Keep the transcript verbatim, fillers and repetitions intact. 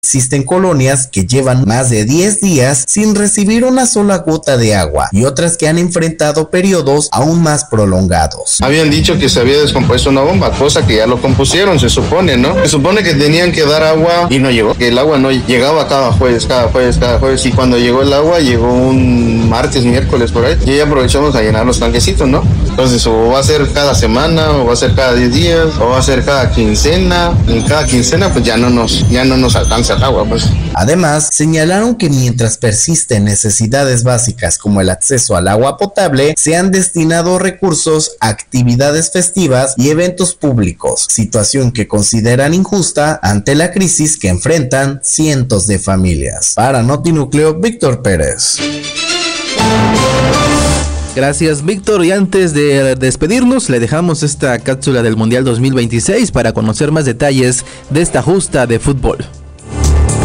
Existen colonias que llevan más de diez días sin recibir una sola gota de agua y otras que han enfrentado periodos aún más prolongados. Habían dicho que se había descompuesto una bomba, cosa que ya lo compusieron, se supone, ¿no? Se supone que tenían que dar agua y no llegó, que el agua no llegaba cada jueves, cada jueves, cada jueves, y cuando llegó el agua llegó un martes, miércoles por ahí, y ya aprovechamos a llenar los tanquecitos, ¿no? Entonces o va a ser cada semana, o va a ser cada diez días, o va a ser cada quincena, y cada quincena pues ya no nos, ya no nos alcanza el agua, pues. Además, señalaron que mientras persisten necesidades básicas como el acceso al agua potable, se han destinado recursos a actividades festivas y eventos públicos, situación que consideran injusta ante la crisis que enfrentan cientos de familias. Para Notinúcleo, Víctor Pérez. Gracias, Víctor, y antes de despedirnos le dejamos esta cápsula del Mundial dos mil veintiséis para conocer más detalles de esta justa de fútbol.